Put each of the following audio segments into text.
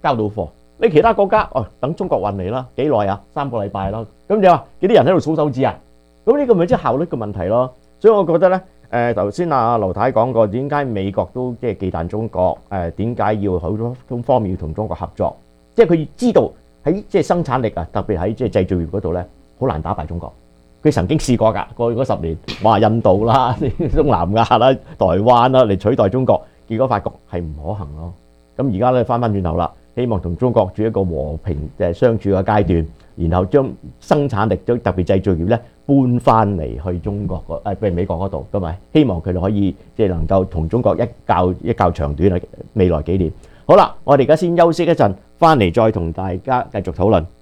交到貨。你其他國家等中國運嚟啦，幾耐啊？3個禮拜啦。咁你話幾啲人喺度數手指啊？咁呢個咪即係效率嘅問題咯。所以我覺得咧，頭先阿劉太講過，點解美國都即係忌憚中國？點解要好多方面要同中國合作？即係佢知道喺即係生產力啊，特別喺即係製造業嗰度咧，好難打敗中國。佢曾經試過㗎，過去嗰10年，話印度啦、東南亞啦、台灣啦嚟取代中國，結果發覺係唔可行咯。咁而家咧翻轉頭啦，希望同中國處一個和平相處嘅階段，然後將生產力將特別製造業咧搬翻嚟去中國譬如美國嗰度，咁咪希望佢哋可以即係能夠同中國一較長短啊！未來幾年，好啦，我哋而家先休息一陣，翻嚟再同大家繼續討論。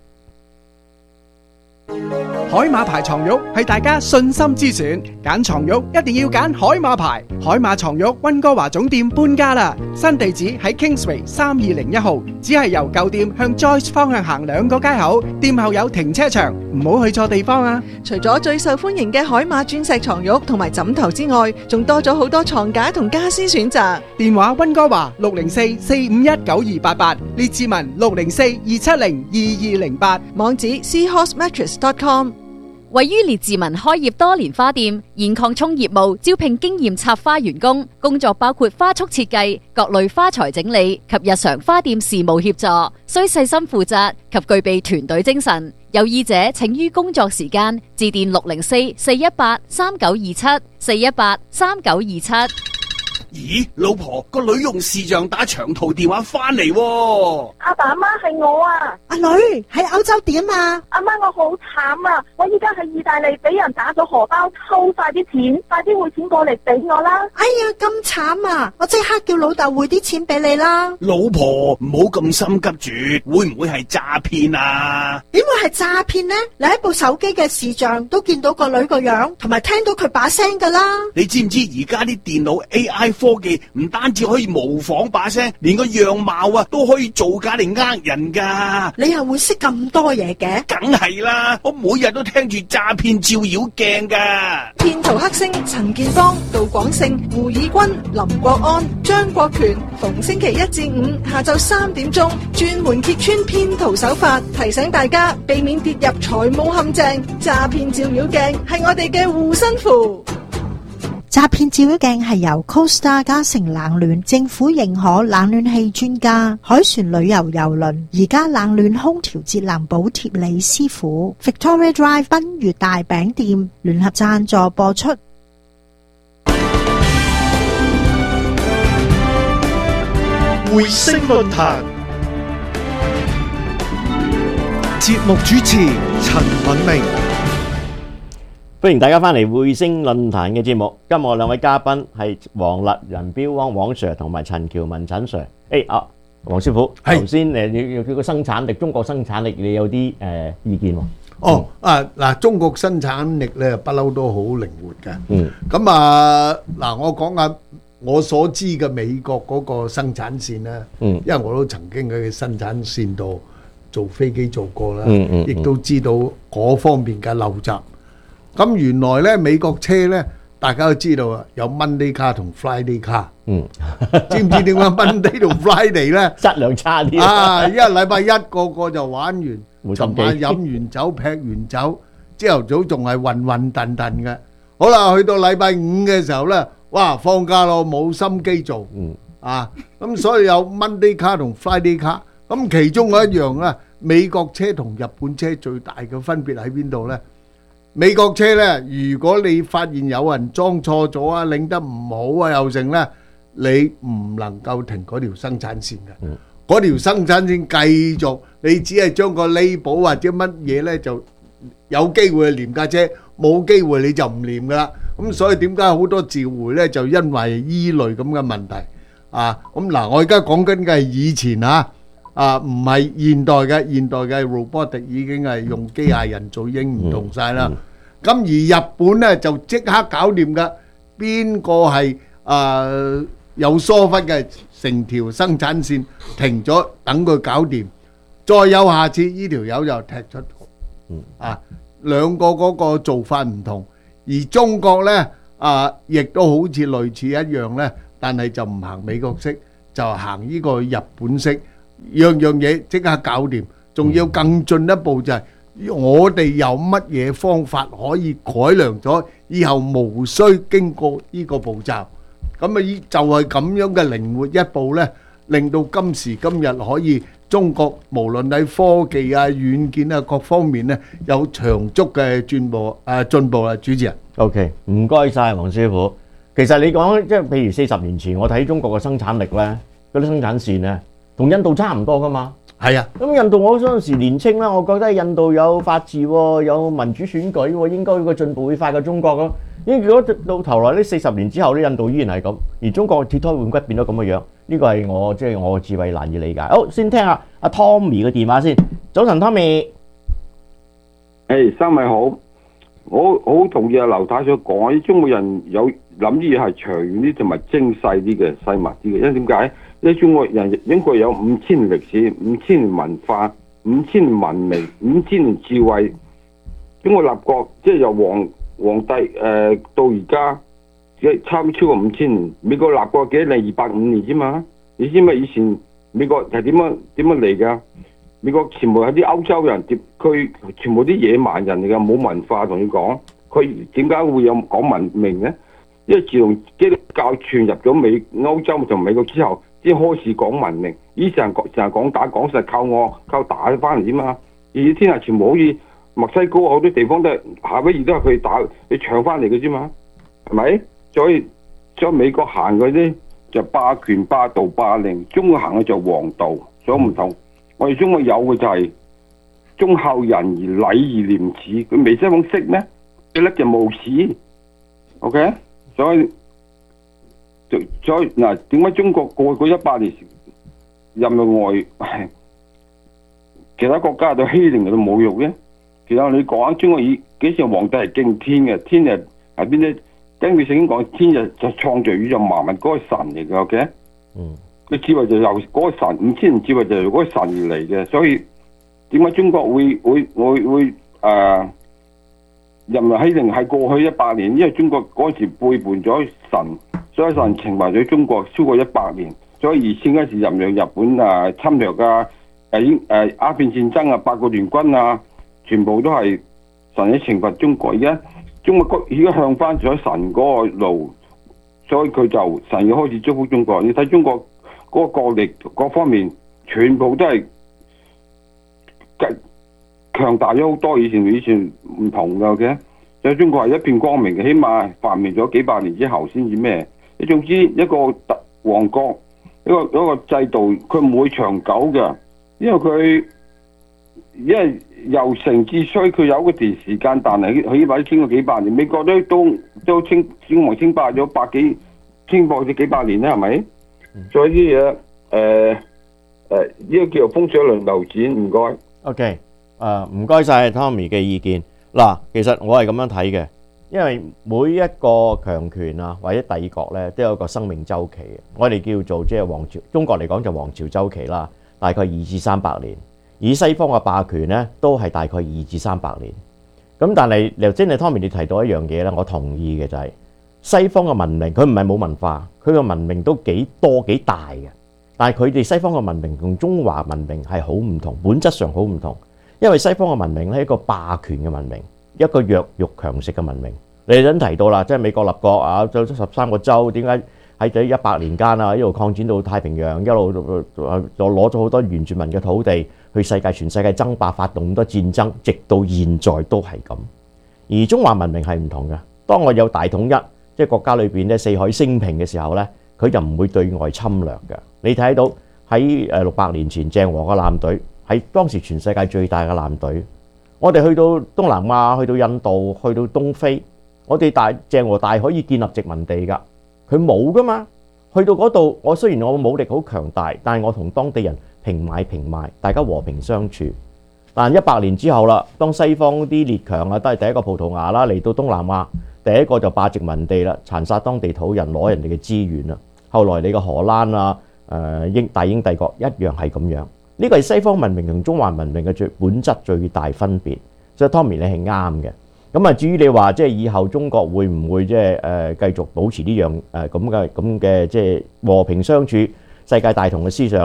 海馬牌床褥係大家信心之選，揀床褥一定要揀海馬牌。海馬床褥溫哥華總店搬家啦，新地址喺 Kingsway 3201號，只係由舊店向 Joyce 方向行2個街口，店後有停車場，唔好去錯地方啊！ 除咗最受歡迎嘅海馬鑽石床褥同埋枕頭之外，仲多咗好多床架同家私選擇。 電話溫哥華604-451-9288，列治文604-270-2208， 網址 seahorsemattress.com。 位於列治文開業多年花店，現擴充業務，招聘經驗插花員工，工作包括花束設計、各類花材整理及日常花店事務協助，需細心負責及具備團隊精神。有意者請於工作時間致電604-418-3927 咦，老婆，個女用視像打長途電話翻嚟喎。 阿爸阿媽係我啊。 阿女喺歐洲點啊？ 阿媽，我好慘啊！我依家喺意大利俾人打咗荷包，偷晒啲錢，快啲匯錢過嚟俾我啦！ 哎呀，咁慘啊！我即刻叫老豆匯啲錢俾你啦。 老婆，唔好咁心急住，會唔會係詐騙啊？ 點會係詐騙呢？你喺部手機嘅視像都見到個女個樣，同埋聽到佢把聲噶啦。 你知唔知而家啲電腦 AI 科技唔單止可以模仿把聲，連個樣貌啊都可以造假嚟呃人噶。 你又會識咁多嘢嘅？ 梗係啦，我每日都聽住詐騙照妖鏡噶。 騙徒黑星陳建邦、杜廣勝、胡以軍、林國安、張國權，逢星期1至5下晝3點鐘，專門揭穿騙徒手法，提醒大家避免跌入財務陷阱。詐騙照妖鏡係我哋嘅護身符。 詐騙照妖鏡係由 Costa 嘉誠冷暖政府認可冷暖氣專家海船旅遊郵輪而家冷暖空調節能補貼李師傅 Victoria Drive 賓悅大餅店聯合贊助播出。 匯星論壇節目主持陳敏明。 歡迎大家翻嚟匯星論壇嘅節目。今日我兩位嘉賓係黃立仁標汪黃 Sir 同埋陳喬文陳 Sir。黃師傅，頭先要個生產力，中國生產力你有啲意見喎？ 中國生產力咧不嬲都好靈活嘅。咁我講下我所知嘅美國嗰個生產線咧，因為我都曾經喺生產線度做飛機做過啦，亦都知道嗰方面嘅陋習。咁原來咧美國車咧，大家都知道啊，有 Monday car 同 Friday car。知唔知點解 Monday 同 Friday 咧？ 質量差啲因為禮拜一個就玩完，尋晚飲完酒劈完酒，朝頭早仲係暈暈沌沌嘅。好啦，去到禮拜五嘅時候咧，哇放假咯，冇心機做。咁所以有 Monday car 同 Friday car。咁其中一樣咧，美國車同日本車最大嘅分別喺邊度咧？美國車咧，如果你發現有人裝錯咗啊，擰得唔好啊，又剩咧，你唔能夠停嗰條生產線嘅。嗰條生產線繼續，你只係將個 label 或者乜嘢咧，就有機會去黏架車，冇機會你就唔黏噶啦。咁所以點解好多召回咧，就因為依類咁嘅問題。我而家講緊嘅係以前唔係現代嘅 robotic 已經係用機械人做，已經唔同晒啦。咁而日本咧就即刻搞掂噶，邊個係有疏忽嘅，成條生產線停咗，等佢搞掂，再有下次呢條友就踢出。兩個嗰個做法唔同，而中國咧亦都好似類似一樣咧，但係就唔行美國式，就行呢個日本式。 樣樣嘢即刻搞掂，仲要更進一步就係我哋有乜嘢方法可以改良咗，以後無需經過呢個步驟。咁啊，就係咁樣嘅靈活一步呢，令到今時今日可以中國無論喺科技啊、軟件啊各方面呢，有長足嘅進步啦。主持人 OK， 唔該晒黃師傅。其實你講即係譬如40年前，我睇中國嘅生產力咧，嗰啲生產線咧，同印度差唔多噶嘛。 係啊， 咁印度我嗰陣時年青啦，我覺得印度有法治喎，有民主選舉喎，應該個進步會快過中國咯。如果到頭來呢40年之後咧，印度依然係咁，而中國脫胎換骨變咗咁嘅樣，呢個係我嘅智慧難以理解。好，先聽下阿 Tommy 嘅電話先。早晨 Tommy。 三位好。我好同意阿劉太所講，中國人有諗啲嘢係長遠啲同埋精細啲嘅、細密啲嘅。因為點解？因為中國人應該有5000年歷史、5000年文化、5000年文明、5000年智慧。中國立國即係由皇帝到而家，差唔多超過5000年。美國立國幾多年？250年啫嘛。你知唔知以前美國係點樣嚟㗎？美國全部係啲歐洲人，佢全部啲野蠻人嚟㗎，冇文化。同你講，佢點解會有講文明呢？因為自從基督教傳入咗歐洲同美國之後，先開始講文明。以前成日講打講實，靠打翻嚟啫嘛。而天下全部好似墨西哥好多地方都係夏威夷都係佢搶翻嚟嘅啫嘛，係咪？所以美國行嗰啲就霸權霸道霸凌，中國行嘅就王道，所以唔同。我哋中國有嘅就係忠孝仁義禮義廉恥，佢未西方識咩？佢叻就無恥。OK， 所以嗱，點解中國過去100年任內其他國家都欺凌到侮辱咧？其實你講中國幾時皇帝係敬天嘅？天係邊啲？根據聖經講，天就創造宇宙萬物嗰個神嚟嘅。OK， 佢智慧就由嗰個神，5000年智慧就由嗰個神而嚟嘅。所以點解中國會人民欺凌係過去100年？因為中國嗰時背叛咗神，所以神懲罰咗中國超過100年。所以2000嗰時任讓日本侵略鴉片戰爭八國聯軍全部都係神喺懲罰中國。而家中國而家向翻咗神嗰個路，所以佢就神要開始祝福中國。你睇中國嗰個國力各方面，全部都係強大咗好多，以前唔同嘅。所以中國係一片光明嘅，起碼繁榮咗幾百年之後先至咩？你總之一個王國一個制度，佢唔會長久嘅，因為由盛至衰，佢有一段時間，但係起碼經過幾百年。美國都稱王稱霸咗稱霸咗幾百年啦，係咪？所以啲嘢呢個叫做風水輪流轉。唔該。 OK， 唔該晒 Tommy 嘅意見。嗱，其實我係咁樣睇嘅，因為每一個強權或者帝國咧都有一個生命週期嘅。我哋叫做即係王朝，中國嚟講就王朝週期啦，大概200至300年。以西方嘅霸權咧，都係大概200至300年。咁但係頭先Tommy你提到一樣嘢咧，我同意嘅就係西方嘅文明，佢唔係冇文化，佢嘅文明都幾多幾大嘅。但係佢哋西方嘅文明同中華文明係好唔同，本質上好唔同。因為西方嘅文明咧係一個霸權嘅文明，一個弱肉強食嘅文明。你哋都提到啦，即係美國立國就13個州，點解喺這100年間一路擴展到太平洋，一路就攞咗好多原住民嘅土地去全世界爭霸，發動咁多戰爭，直到現在都係咁。而中華文明係唔同嘅，當我有大統一，即係國家裏邊咧四海升平嘅時候咧，佢就唔會對外侵略嘅。你睇到喺600年前鄭和嘅艦隊係當時全世界最大嘅艦隊。我哋去到東南亞，去到印度，去到東非，我哋鄭和大可以建立殖民地㗎，佢冇㗎嘛。去到嗰度，我雖然我武力好強大，但係我同當地人平買平賣，大家和平相處。但100年之後啦，當西方啲列強都係第一個葡萄牙啦，嚟到東南亞，第一個就霸殖民地啦，殘殺當地土人，攞人哋嘅資源啦。後來你個荷蘭大英帝國一樣係咁樣。呢個係西方文明同中華文明嘅本質最大分別。所以 Tommy 你係啱嘅。咁至於你話即係以後中國會唔會即係繼續保持呢樣咁嘅即係和平相處、世界大同嘅思想啦？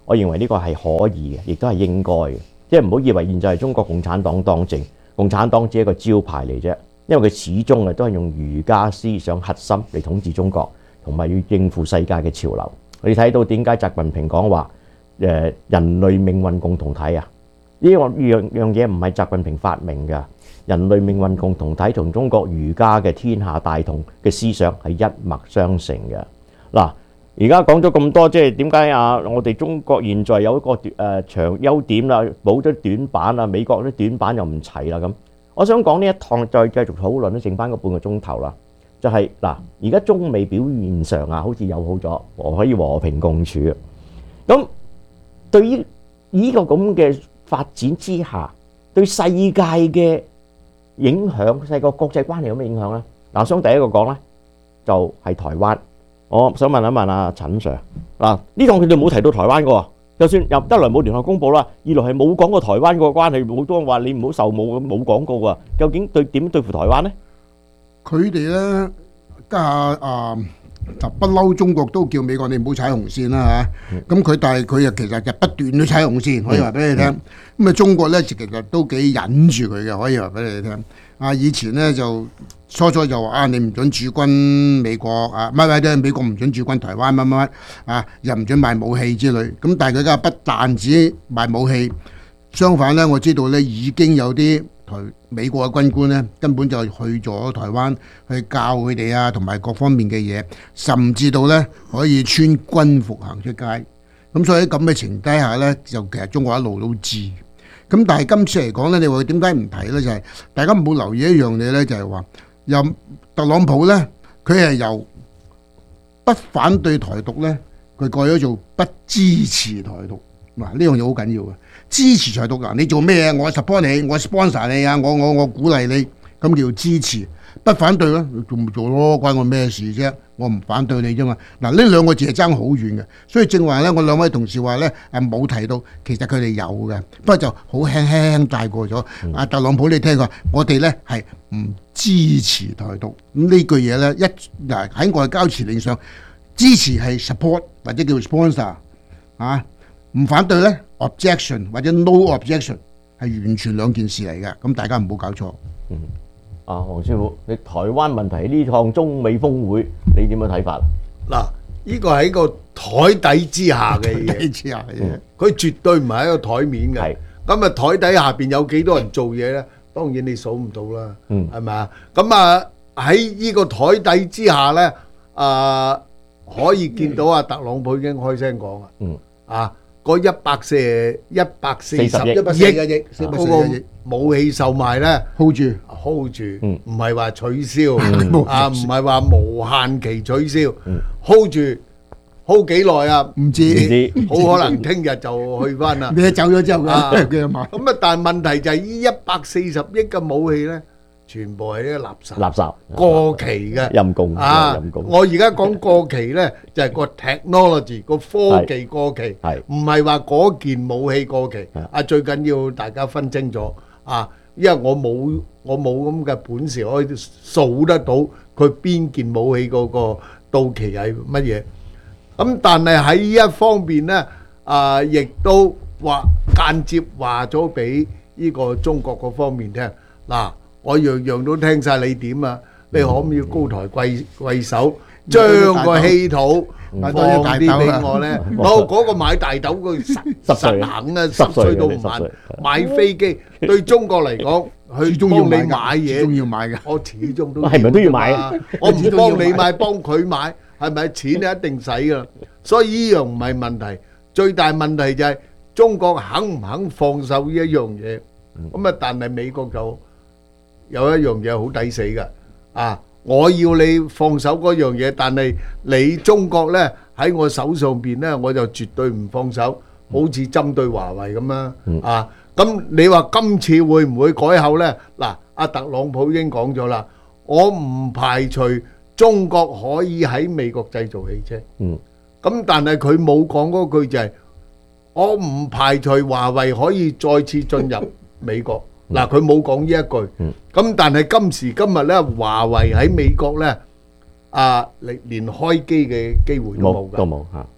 我認為呢個係可以嘅，亦都係應該嘅。即係唔好以為現在係中國共產黨當政，共產黨只係一個招牌嚟啫。因為佢始終都係用儒家思想核心嚟統治中國，同埋要應付世界嘅潮流。你睇到點解習近平講話人類命運共同體啊？呢樣嘢唔係習近平發明㗎。人類命運共同體同中國儒家嘅天下大同嘅思想係一脈相承嘅。嗱，而家講咗咁多，即係點解我哋中國現在有一個長優點啦，冇咗短板啦，美國啲短板又唔齊啦咁。我想講呢一趟再繼續討論，都剩翻個半個鐘頭啦。就係而家中美表面上好似友好咗，可以和平共處。咁對於呢個咁嘅發展之下，對世界嘅影響，世界國際關係有咩影響咧？我想第一個講咧，就係台灣。我想問一問阿陳 Sir， 呢趟佢哋冇提到台灣嘅喎，就算入得來冇聯合公佈啦，二來係冇講過台灣個關係，好多話你唔好受冇講過喎。究竟點對付台灣咧？ 佢哋咧家下就不嬲，中國都叫美國你唔好踩紅線啦嚇。咁但係佢又其實就不斷都踩紅線，可以話俾你聽。咁中國咧其實都幾忍住佢嘅，可以話俾你聽。以前咧就初就話你唔准駐軍美國唔係美國唔准駐軍台灣乜又唔准賣武器之類。咁但係佢而家不但止賣武器，相反咧我知道咧已經有啲美國嘅軍官咧根本就去咗台灣去教佢哋同埋各方面嘅嘢，甚至到咧可以穿軍服行出街。咁所以喺咁嘅情底下咧，就其實中國一路都知。咁但係今次嚟講咧，你話點解唔提咧？就係大家唔好留意一樣嘢咧，就係話由特朗普咧，佢係由不反對台獨咧，佢改咗做不支持台獨。嗱，呢樣嘢好緊要嘅。支持台獨你做咩啊？我 support 你，我 sponsor 你我鼓勵你，咁叫支持。不反對咧，你做唔做咯？關我咩事啫？我唔反對你啫嘛。嗱，呢兩個字係爭好遠嘅，所以正話咧，我兩位同事話咧冇提到，其實佢哋有嘅，不過就好輕輕帶過咗。特朗普你聽過，我哋咧係唔支持台獨。咁呢句嘢咧，喺外交辭令上，支持係 support 或者叫 sponsor 唔反對咧 objection 或者 no objection 係完全兩件事嚟嘅。咁大家唔好搞錯。 黃師傅，你台灣問題呢趟中美峰會，你點樣睇法？ 嗱，呢個係一個台底之下嘅嘢，佢絕對唔係一個台面嘅。咁台底下邊有幾多人做嘢咧？當然你數唔到啦，係咪啊？咁喺呢個台底之下咧，可以見到特朗普已經開聲講嗰140億嗰個武器售賣咧 hold 住，唔係話取消唔係話無限期取消，hold 住 hold 幾耐啊？唔知，好可能聽日就去翻啦。 你走咗之後咁但係問題就係呢140億嘅武器咧，全部係啲垃圾過期嘅， 陰公我而家講過期咧，就係個 technology 個科技過期，唔係話嗰件武器過期。最緊要大家分清楚因為我冇咁嘅本事可以數得到佢邊件武器嗰個到期係乜嘢。咁但係喺呢一方面咧，亦都間接話咗俾呢個中國嗰方面聽嗱。我樣樣都聽晒你點啊！你可唔可以高抬貴手，將個稀土放啲俾我咧？嗰個買大豆佢實行濕碎到唔慢。買飛機對中國嚟講，佢幫你買嘢， 終要買嘅。 我始終都係咪都要買啊？ 我唔幫你買，幫佢買，係咪錢你一定使噶？所以呢樣唔係問題，最大問題就係中國肯唔肯放手呢一樣嘢。咁但係美國就有一樣嘢好抵死㗎，我要你放手嗰樣嘢，但係你中國呢喺我手上邊呢，我就絕對唔放手，好似針對華為咁啦，咁你話今次會唔會改口呢？嗱，特朗普已經講咗啦，我唔排除中國可以喺美國製造汽車，咁但係佢冇講嗰句就係我唔排除華為可以再次進入美國。嗱，佢冇講呢一句，咁但係今時今日咧，華為喺美國咧，連開機嘅機會都冇㗎，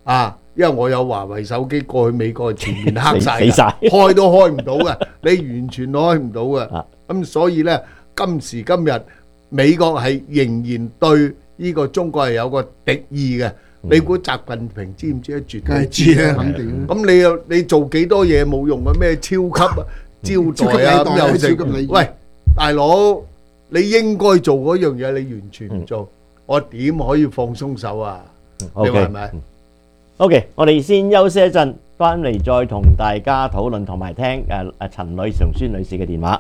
因為我有華為手機過去美國全面黑晒㗎， 死晒開都開唔到嘅，你完全開唔到嘅。咁所以呢，今時今日美國係仍然對呢個中國係有個敵意嘅。你估習近平知唔知啊？絕對知啦，肯定。咁你做幾多嘢冇用嘅咩？超級招待啊，咁又食。喂，大佬，你應該做嗰樣嘢，你完全唔做，我點可以放鬆手啊？你話係咪 ？OK，我哋先休息一陣，翻嚟再同大家討論同埋聽陳女士同孫女士嘅電話。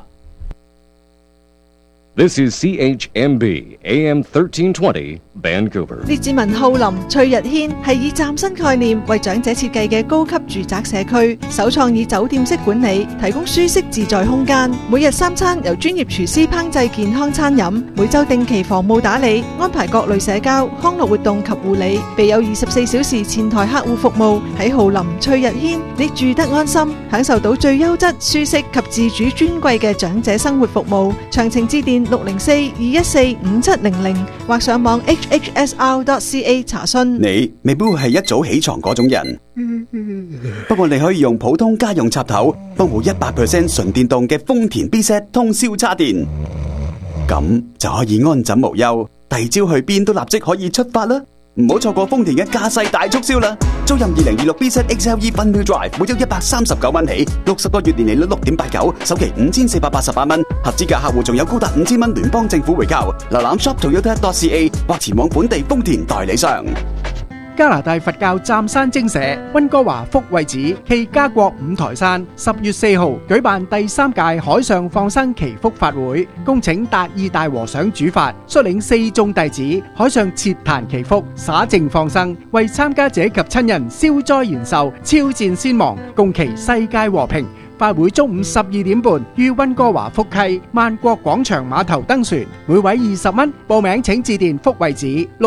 This is CHMB AM 1320 Vancouver。 列治文浩林翠日軒係以嶄新概念為長者設計嘅高級住宅社區，首創以酒店式管理，提供舒適自在空間。每日3餐由專業廚師烹製健康餐飲，每週定期房務打理，安排各類社交、康樂活動及護理，備有24小時前台客戶服務。喺浩林翠日軒，你住得安心，享受到最優質、舒適及自主尊貴嘅長者生活服務。詳情致電604-214-5700或上網 hhsr.ca 查詢。 你未必會係一早起床嗰種人，不過你可以用普通家用插頭幫部100% 純電動嘅豐田 B-Set 通宵叉電，咁就可以安枕無憂，第二朝去邊都立即可以出發啦！唔好錯過豐田嘅駕駛大促銷啦！租任2026 B-Set XLE Fun-Wheel Drive，每周139蚊起，60個月年利率6.89%，首期5488蚊，合資格客戶仲有高達5000蚊聯邦政府回購。瀏覽 shoptoyota.ca 或前往本地豐田代理商。 加拿大佛教湛山精舍溫哥華福慧寺暨加國五台山10月4號舉辦第3屆海上放生祈福法會，恭請達義大和尚主法，率領4眾弟子海上設壇祈福，灑淨放生，為參加者及親人消災延壽、超戰先亡，共祈世界和平。法會中午12點半於溫哥華福溪萬國廣場碼頭登船，每位20蚊。報名請致電福慧寺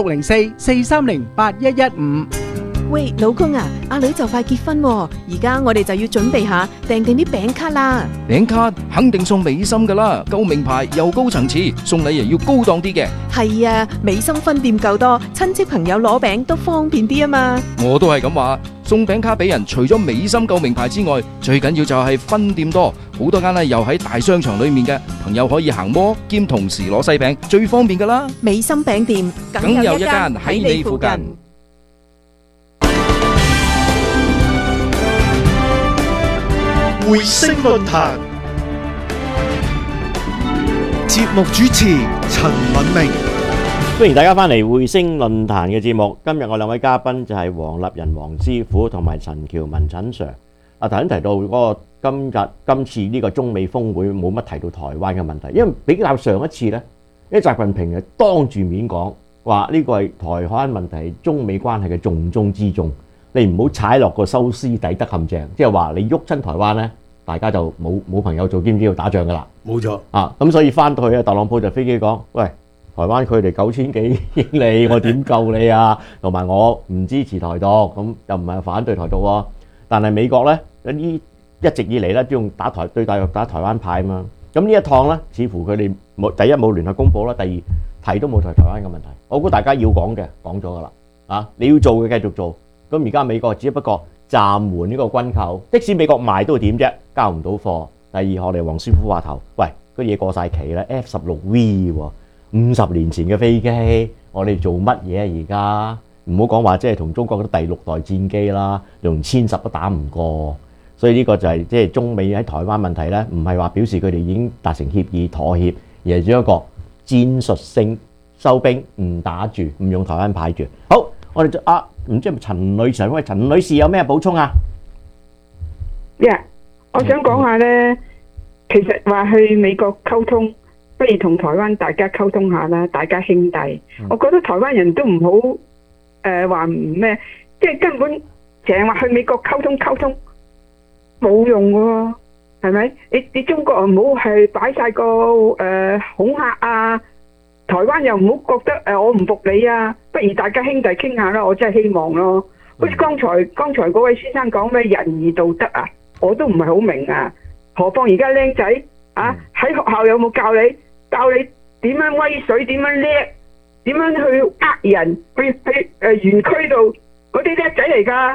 604-430-8115。 喂，老公啊，阿女就快結婚喎，而家我哋就要準備下訂定啲餅卡啦。 餅卡肯定送美心噶啦，夠名牌又高層次，送禮又要高檔啲嘅。 係啊，美心分店夠多，親戚朋友攞餅都方便啲啊嘛。 我都係咁話，送餅卡俾人，除咗美心夠名牌之外，最緊要就係分店多，好多間又喺大商場裏面嘅，朋友可以行摩兼同時攞西餅，最方便噶啦。 美心餅店梗有一間喺你附近。 匯聲論壇節目主持陳敏明， 歡迎大家翻嚟匯聲論壇嘅節目。今日我兩位嘉賓就係黃立仁黃師傅同埋陳喬文陳 Sir。頭先提到嗰個今次呢個中美峰會冇乜提到台灣嘅問題，因為比較上一次呢，因為習近平係當住面講話呢個係台灣問題係中美關係嘅重中之重。你唔好踩落個修斯底德陷阱，即係話你喐親台灣咧，大家就冇朋友做，兼知要打仗噶啦。 冇錯啊！咁所以翻到去啊，特朗普就飛機講：喂，台灣距離9000幾英里，我點救你啊？同埋我唔支持台獨，咁又唔係反對台獨喎。但係美國咧一直以嚟咧都用打台灣牌嘛。咁呢一趟咧，似乎佢哋第一冇聯合公佈啦，第二提都冇提台灣嘅問題。我估大家要講嘅講咗噶啦，啊你要做嘅繼續做。咁而家美國只不過暫緩呢個軍購，即使美國賣都會點啫？交唔到貨。第二，我哋黃師傅話頭，喂，嗰嘢過晒期啦 ，F-16V 喎，50年前嘅飛機，我哋做乜嘢啊？而家唔好講話，即係同中國嗰啲第6代戰機啦，用殲10都打唔過。所以呢個就係即係中美喺台灣問題咧，唔係話表示佢哋已經達成協議妥協，而係只一個戰術性收兵，唔打住，唔用台灣牌住。好，我哋就唔知係咪陳女士？喂，陳女士有咩補充啊？ 我想講下呢，其實話去美國溝通，不如同台灣大家溝通下啦，大家兄弟。我覺得台灣人都唔好話唔咩，即係根本淨係話去美國溝通冇用喎，係咪？你中國唔好係擺晒個恐嚇啊！台灣又唔好覺得我唔服你啊，不如大家兄弟傾下啦，我真係希望咯。好似剛才嗰位先生講咩仁義道德啊，我都唔係好明啊。何況而家僆仔啊，喺學校有冇教你點樣威水，點樣叻，點樣去呃人，去園區度嗰啲叻仔嚟㗎。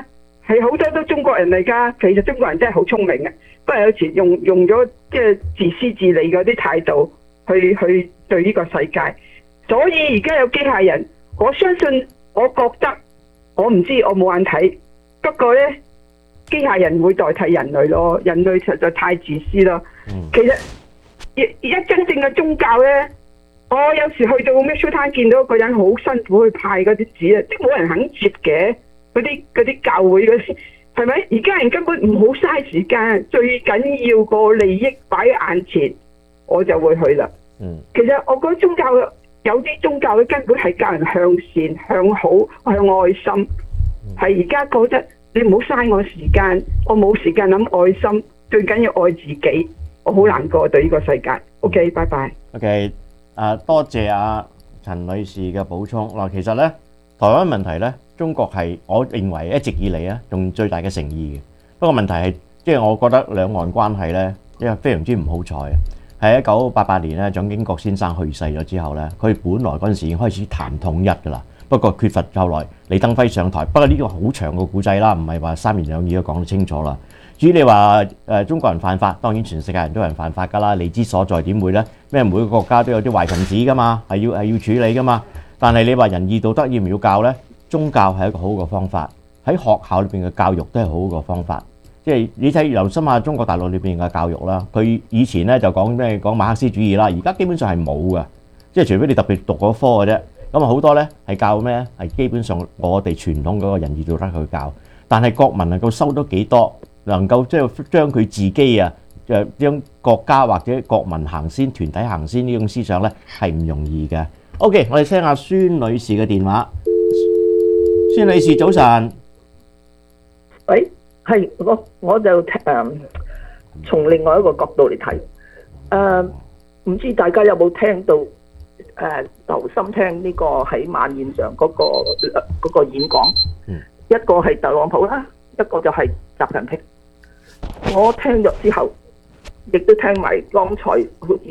係好多都中國人嚟㗎。其實中國人真係好聰明嘅，不過有時用咗即係自私自利嗰啲態度去對呢個世界。所以而家有機械人，我相信，我覺得我唔知，我冇眼睇。不過呢，機械人會代替人類咯，人類實在太自私咯。其實一真正嘅宗教呢，我有時去到咩書攤見到一個人好辛苦去派嗰啲紙啊，即冇人肯接嘅。嗰啲教會嗰啲係咪？而家人根本唔好嘥時間，最緊要個利益擺喺眼前，我就會去啦。其實我覺得宗教有啲宗教咧根本係教人向善、向好、向愛心。係而家覺得你唔好嘥我時間，我冇時間諗愛心，最緊要愛自己。我好難過對呢個世界。OK， 拜拜。 OK， 多謝阿陳女士嘅補充。嗱，其實咧台灣問題咧，中國係我認為一直以嚟啊，用最大嘅誠意嘅。不過問題係，即係我覺得兩岸關係咧，因為非常之唔好彩啊。喺1988年咧，蔣經國先生去世咗之後咧，佢本來嗰陣時已經開始談統一㗎啦。不過缺乏後來李登輝上台，不過呢個好長嘅故仔啦，唔係話三言兩語都講得清楚啦。至於你話中國人犯法，當然全世界人都有人犯法㗎啦。利之所在點會呢？咩每個國家都有啲壞分子㗎嘛，係要處理㗎嘛。但係你話仁義道德要唔要教呢？宗教係一個好好嘅方法，喺學校裏邊嘅教育都係好好嘅方法。即係你睇留心下中國大陸裏邊嘅教育啦，佢以前咧就講馬克思主義啦，而家基本上係冇嘅，即係除非你特別讀嗰科嘅啫。咁啊好多咧係教咩？係基本上我哋傳統嗰個仁義道德去教，但係國民能夠收到幾多，能夠即係將佢自己啊將國家或者國民行先、團體行先呢種思想咧係唔容易嘅。OK， 我哋聽下孫女士嘅電話。孫女士早晨。 喂。係，我就從另外一個角度嚟睇，唔知大家有冇聽到留心聽呢個喺晚宴上嗰個演講，一個係特朗普啦，一個就係習近平。我聽咗之後，亦都聽埋剛才好似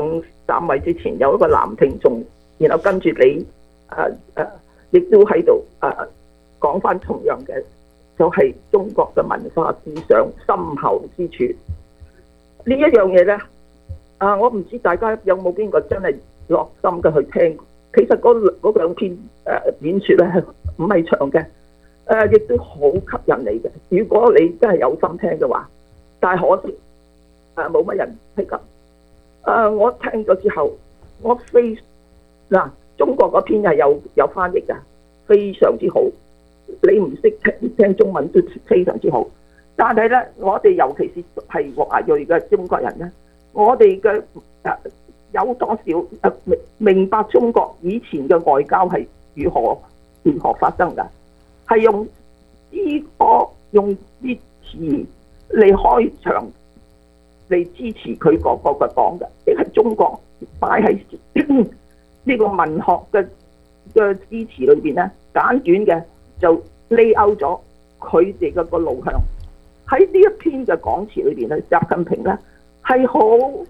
2-3位之前有一個男聽眾，然後跟住你亦都喺度講翻同樣嘅。就係中國嘅文化思想深厚之處，呢一樣嘢呢，我唔知大家有冇邊個真係落心嘅去聽。其實嗰兩篇演説呢係唔係長嘅，亦都好吸引你嘅。如果你真係有心聽嘅話，但係可惜冇乜人聽㗎。我聽咗之後，我中國嗰篇係有翻譯㗎，非常之好。你唔識聽中文都非常之好，但係咧，我哋尤其是係華裔嘅中國人咧，我哋嘅有多少明白中國以前嘅外交係如何發生㗎？係用呢個用啲詞嚟開場嚟支持佢個嘅講嘅，亦係中國擺喺呢個文學嘅支持裏邊咧，簡短嘅。就 lay out 咗佢哋嘅個路向。喺呢一篇嘅講詞裏邊咧，習近平咧係好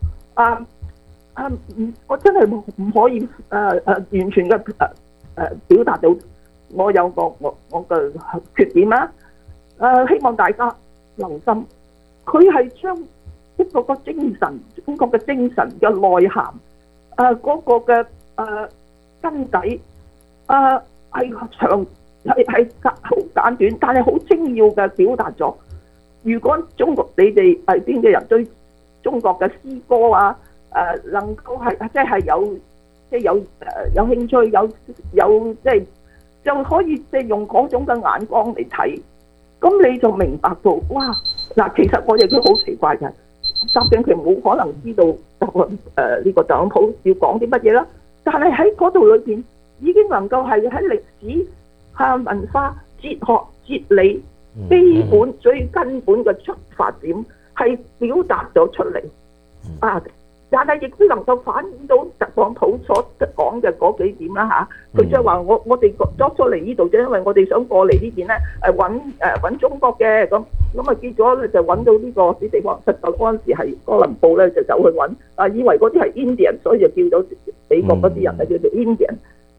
我真係唔可以完全嘅表達到我有我嘅缺點啦。希望大家留心，佢係將一個精神，中國嘅精神嘅內涵嗰個嘅根底係長。係好簡短，但係好精要嘅表達咗。如果中國你哋係邊嘅人對中國嘅詩歌能夠係即係有興趣，有即係就可以即係用嗰種嘅眼光嚟睇，咁你就明白到哇嗱，其實我亦都好奇怪嘅，習近平冇可能知道呢個特朗普要講啲乜嘢啦，但係喺嗰度裏邊已經能夠係喺歷史。文化、哲學、哲理基本最根本嘅出發點係表達咗出嚟但係亦都能夠反映到特朗普所講嘅嗰幾點啦嚇。佢即係話我哋作咗嚟呢度，就因為我哋想過嚟呢邊咧揾中國嘅咁結果咧就揾到呢個啲地方。實際嗰陣時係哥倫布咧就走去揾以為嗰啲係 Indian， 所以就叫咗美國嗰啲人咧叫做 Indian。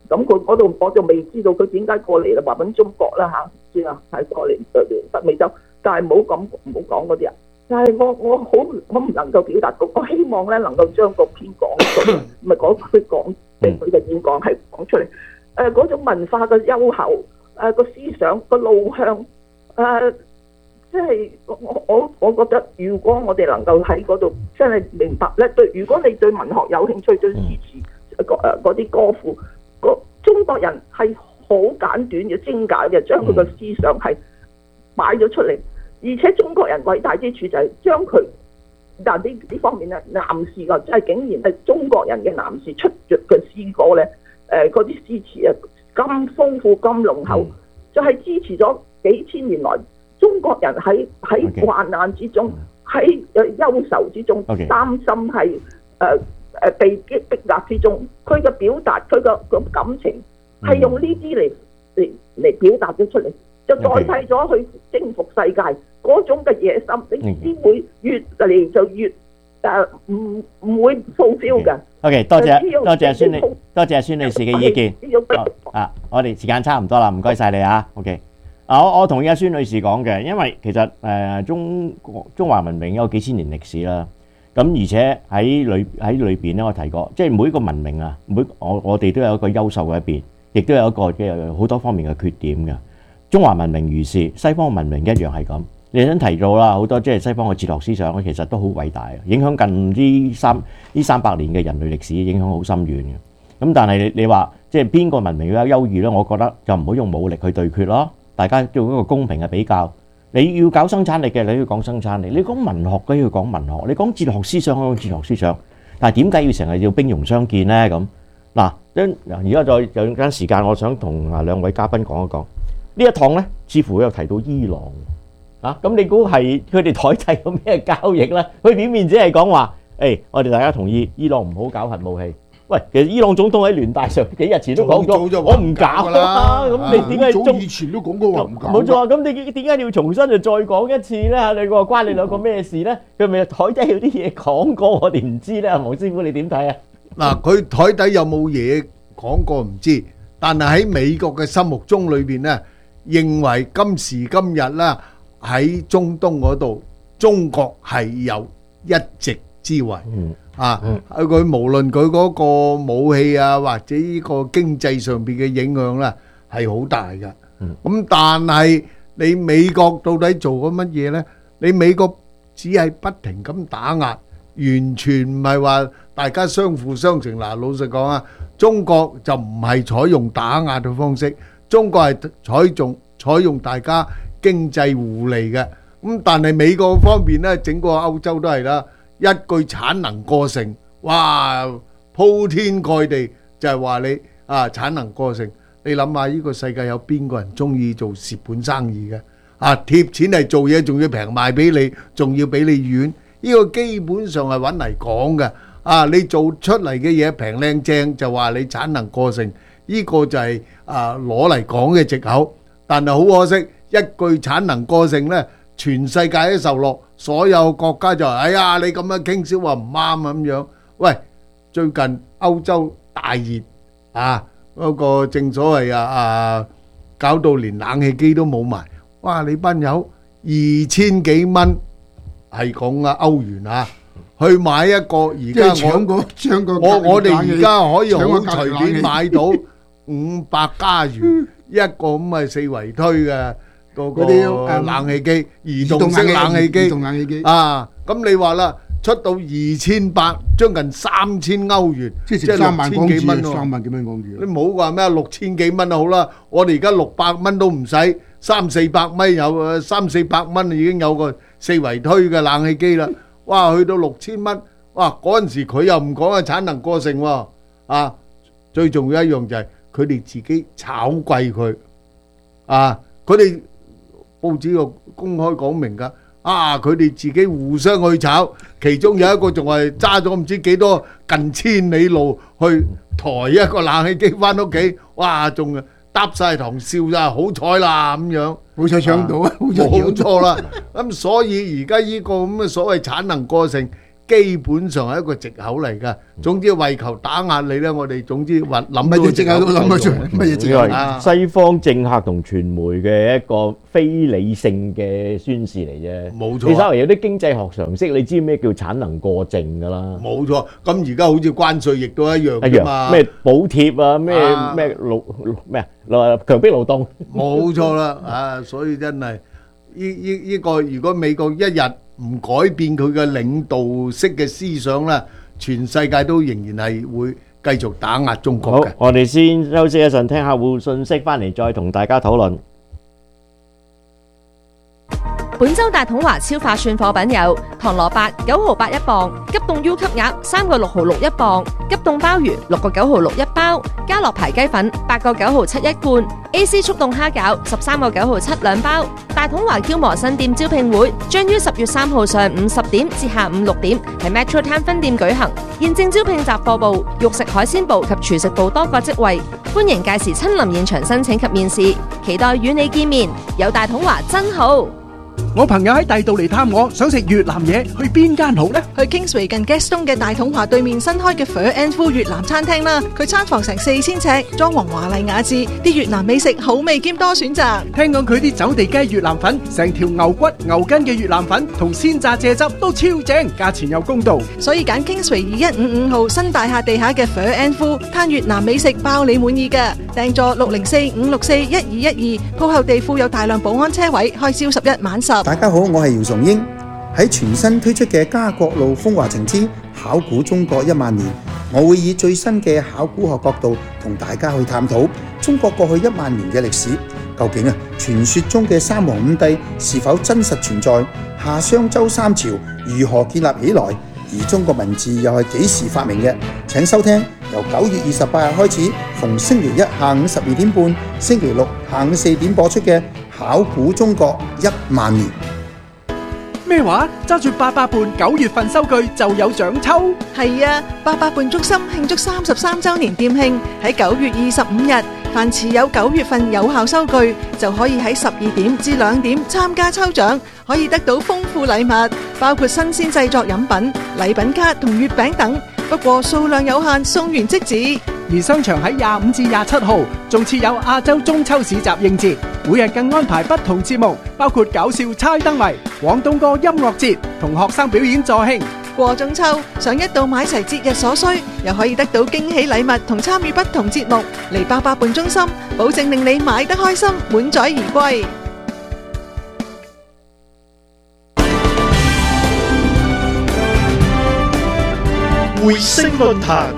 咁佢嗰度我就未知道佢點解過嚟啦，話揾中國啦嚇，唔知啊，係過嚟北美洲，但係唔好講嗰啲啊。但係我唔能夠表達到，我希望咧能夠將個篇講出嚟，唔係佢講即係佢嘅演講係講出嚟。嗰種文化嘅優厚，個思想個路向，即係我覺得，如果我哋能夠喺嗰度真係明白咧，如果你對文學有興趣，對詩詞嗰啲歌賦，中國人係好簡短嘅精簡嘅，將佢嘅思想係擺咗出嚟。而且中國人偉大之處就係將佢，但呢方面咧，男士啊，即係竟然係中國人嘅男士出嘅詩歌咧，嗰啲詩詞啊咁豐富咁濃厚，就係支持咗幾千年來中國人喺患難之中，喺憂愁之中，擔心係被逼壓之中，佢嘅表達，佢嘅感情係用呢啲嚟表達咗出嚟。就代替咗去征服世界嗰種嘅野心，你只會越嚟就越唔會 fulfill 嘅。 OK， 多謝孫女士嘅意見。我哋時間差唔多啦，唔該晒你啊。OK， 我同意阿孫女士講嘅，因為其實中華文明有幾千年歷史啦。咁而且喺裏邊咧，我提過，即係每一個文明啊，我哋都有一個優秀嘅一邊，亦都有一個嘅好多方面嘅缺點嘅。中華文明如是，西方文明一樣係咁。你想提到啦，好多即係西方嘅哲學思想咧，其實都好偉大，影響近呢300年嘅人類歷史，影響好深遠嘅。咁但係你話即係邊個文明比較優越咧？我覺得就唔好用武力去對決咯，大家做一個公平嘅比較。你要搞生產力嘅，你要講生產力；你講文學嘅要講文學；你講哲學思想講哲學思想。但係點解要成日要兵戎相見咧？咁嗱，而家再有間時間，我想同兩位嘉賓講一講。呢一趟咧，似乎有提到伊朗啊，咁你估係佢哋台底有咩交易咧？佢表面只係講話，我哋大家同意伊朗唔好搞核武器。喂，其實伊朗總統喺聯大上幾日前都講咗，我唔搞啦。咁你點解早以前都講過話唔搞？ 冇錯啊，咁你點解要重新就再講一次咧？你話關你兩個咩事咧？佢咪台底有啲嘢講過，我哋唔知咧。黃師傅你點睇啊？ 嗱，佢台底有冇嘢講過唔知，但係喺美國嘅心目中裏邊咧，認為今時今日啦，喺中東嗰度，中國係有一席之位佢無論佢嗰個武器啊，或者呢個經濟上邊嘅影響咧，係好大嘅。咁但係你美國到底做咗乜嘢咧？你美國只係不停咁打壓，完全唔係話大家相輔相成。嗱，老實講啊，中國就唔係採用打壓嘅方式。中國係採用大家經濟互利嘅，咁但係美國方面咧，整個歐洲都係啦，一句產能過剩，哇，鋪天蓋地就係話你產能過剩。你諗下呢個世界有邊個人中意做蝕本生意嘅？貼錢嚟做嘢，仲要平賣俾你，仲要俾你遠，呢個基本上係揾嚟講嘅。你做出嚟嘅嘢平靚正，就話你產能過剩。呢個就係攞嚟講嘅藉口，但係好可惜，一句產能過剩呢，全世界都受落，所有國家就話：你咁樣傾銷話唔啱咁樣。喂，最近歐洲大熱嗰個正所謂搞到連冷氣機都冇埋，哇！你班友2000幾蚊係講歐元去買一個，而家我哋而家可以好隨便買到500加元一個咁嘅4圍推嘅嗰個冷氣機，移動式冷氣機咁你話啦，出到2800，將近3000歐元，即係6000幾蚊喎。3萬幾蚊港紙，你唔好話咩6000幾蚊好啦，我哋而家600蚊都唔使，300-400蚊有300-400蚊已經有個4圍推嘅冷氣機啦。哇，去到6000蚊，哇！嗰陣時佢又唔講產能過剩喎，最重要一樣就係佢哋自己炒貴佢，佢哋報紙又公開講明㗎，佢哋自己互相去炒，其中有一個仲係揸咗唔知幾多近千里路去抬一個冷氣機返屋企，哇！仲搭晒堂笑咋，好彩啦咁樣， 好彩搶到啊！ 冇錯啦，咁所以而家呢個咁嘅所謂產能過剩， 基本上係一個藉口嚟㗎。總之為求打壓你咧，我哋總之諗到乜嘢藉口都諗得出嚟，乜嘢藉口啊？ 西方政客同傳媒嘅一個非理性嘅宣示嚟啫。 冇錯， 你稍微有啲經濟學常識，你知咩叫產能過剩㗎啦。 冇錯，咁而家好似關稅亦都一樣㗎嘛。 咩補貼啊，咩強迫勞動。 冇錯啦，啊，所以真係呢個如果美國一日唔改變佢嘅領導式嘅思想咧，全世界都仍然係會繼續打壓中國嘅。 好，我哋先休息一陣，聽客戶信息，翻嚟再同大家討論。 本周大統華超化算貨品有糖蘿蔔9毫8一磅，急凍 U 級鴨3個6毫6一磅，急凍鮑魚6個9毫6一包，家樂牌雞粉8個9毫7一罐，AC 速凍蝦餃13個9毫7兩包。大統華 Q 磨新店招聘會將於10月3號上午10點至下午6點喺 Metro Town 分店舉行，現正招聘雜貨部、肉食海鮮部及廚食部多個職位，歡迎屆時親臨現場申請及面試，期待與你見面。有大統華真好。 我朋友喺第度嚟探我，想食越南嘢，去邊間好呢？ 去 Kingsway 近 Gaston 嘅大統華對面新開嘅 Pho and Phu 越南餐廳啦。佢餐房成4000尺，裝潢華麗雅致，啲越南美食好味兼多選擇。 聽講佢啲走地雞越南粉，成條牛骨牛筋嘅越南粉同鮮榨蔗汁都超正，價錢又公道。 所以揀 Kingsway 2155號新大廈地下嘅 Pho and Phu，嘆越南美食包你滿意㗎。訂座604-564-1212，鋪後地庫有大量保安車位，開朝11晚10。 大家好，我係姚崇英。喺全新推出嘅家國路風華情之考古中國1萬年，我會以最新嘅考古學角度同大家去探討中國過去1萬年嘅歷史。究竟傳說中嘅三皇五帝是否真實存在？夏商周三朝如何建立起來？而中國文字又係幾時發明嘅？請收聽由9月28日開始，逢星期一下午12點半、星期六下午4點播出嘅考古中國1萬年。 咩話？揸住88伴9月份收據就有獎抽？ 係啊，88伴中心慶祝33週年店慶，喺9月25日，凡持有9月份有效收據，就可以喺12點至2點參加抽獎，可以得到豐富禮物，包括新鮮製作飲品、禮品卡同月餅等。不過數量有限，送完即止。 而商場喺25至27號仲設有亞洲中秋市集應節，每日更安排不同節目，包括搞笑猜燈謎、廣東歌音樂節同學生表演助興。 過中秋，想一度買齊節日所需，又可以得到驚喜禮物同參與不同節目，嚟88伴中心，保證令你買得開心，滿載而歸。 匯星論壇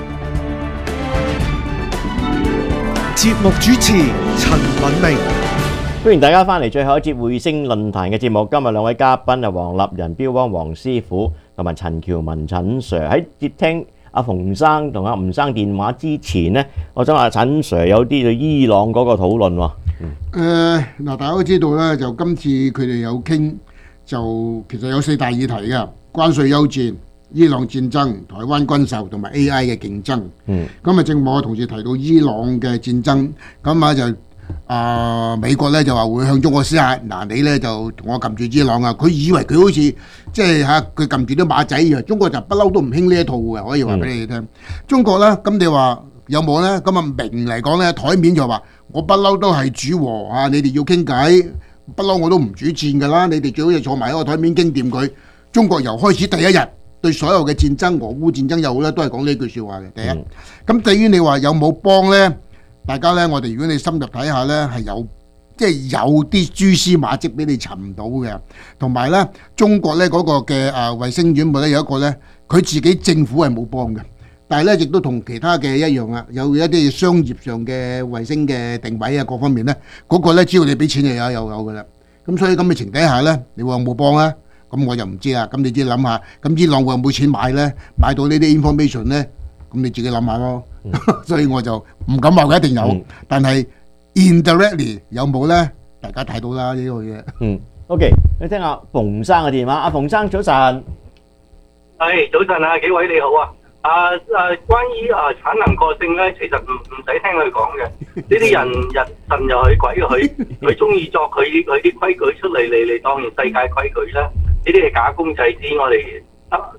節目主持陳敏明， 歡迎大家翻嚟最後一節匯星論壇嘅節目。今日兩位嘉賓係黃立仁、標王黃師傅同埋陳喬文陳 Sir。喺接聽阿馮生同阿吳生電話之前呢，我想話陳 Sir 有啲對伊朗嗰個討論喎。 嗱，大家都知道咧，就今次佢哋有傾，就其實有4大議題嘅，關稅休戰、伊朗戰爭、台灣軍售同埋 AI 嘅競爭。咁啊，正我同時提到伊朗嘅戰爭，咁啊就美國咧就話會向中國施壓，嗱你咧就同我撳住伊朗啊！佢以為佢好似即係嚇佢撳住啲馬仔啊！中國就不嬲都唔興呢一套嘅，可以話俾你哋聽。中國咧，咁你話有冇咧？咁啊明嚟講咧，台面就話我不嬲都係主和啊！你哋要傾偈，不嬲我都唔主戰㗎啦！你哋最好就坐埋喺個台面傾掂佢。中國由開始第一日對所有嘅戰爭，俄烏戰爭又好咧，都係講呢句説話嘅。第一，咁對於你話有冇幫咧？大家咧，我哋如果你深入睇下咧，係有即係有啲蛛絲馬跡俾你尋到嘅。同埋咧，中國咧嗰個嘅衛星院部咧有一個咧，佢自己政府係冇幫嘅，但係咧亦都同其他嘅一樣啊，有一啲商業上嘅衛星嘅定位啊各方面咧，嗰個咧只要你俾錢就有嘅啦。咁所以咁嘅情底下咧，你話有冇幫咧？咁我就唔知啦。咁你自己諗下，咁伊朗會有冇錢買咧？買到呢啲 information 咧？咁你自己諗下咯。所以我就唔敢話佢一定有，但係 indirectly 有冇咧？大家睇到啦呢個嘢。 OK， 你聽下馮生嘅電話。阿馮生早晨。 係早晨啊，幾位你好啊。關於產能過剩咧，其實唔使聽佢講嘅。呢啲人日神又去鬼佢中意作佢啲規矩出嚟，你當然世界規矩啦。呢啲係假公濟私，我哋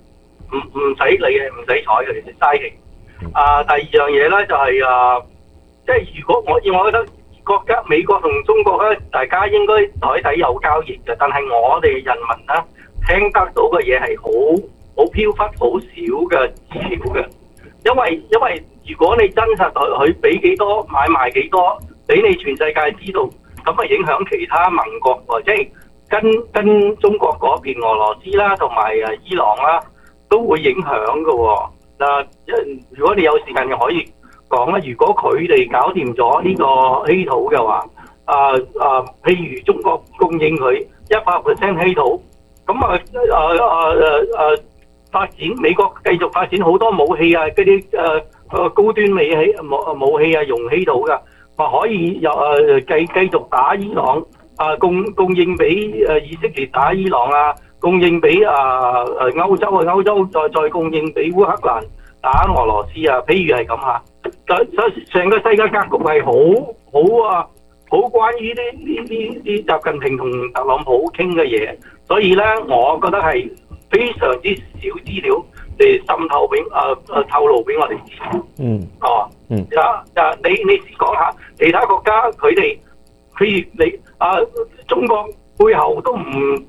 唔使理嘅，唔使睬嘅，其實嘥氣。第二樣嘢咧就係即係如果我覺得美國同中國咧，大家應該台底有交易嘅，但係我哋人民咧聽得到嘅嘢係好飄忽、好少嘅資料嘅，因為如果你真實佢俾幾多買賣幾多，俾你全世界知道，咁啊影響其他盟國喎，即係跟中國嗰邊俄羅斯啦，同埋伊朗啦，都會影響嘅喎。如果你有時間就可以講啦，如果佢哋搞掂咗呢個稀土嘅話，譬如中國供應佢100% 稀土，咁發展美國繼續發展好多武器啊，嗰啲高端武器啊，用稀土噶，話可以又繼續打伊朗，供應俾以色列打伊朗啊，供應俾歐洲再供應俾烏克蘭打俄羅斯啊，譬如係咁嚇。成個世界格局係好關於啲習近平同特朗普傾嘅嘢，所以咧，我覺得係非常之少資料嚟滲透俾透露俾我哋知。你講下其他國家佢哋，譬如你中國背後都唔